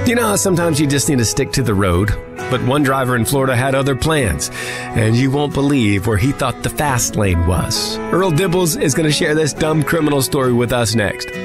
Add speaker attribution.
Speaker 1: You know how sometimes you just need to stick to the road? But one driver in Florida had other plans, and you won't believe where he thought the fast lane was. Earl Dibbles is going to share this dumb criminal story with us next.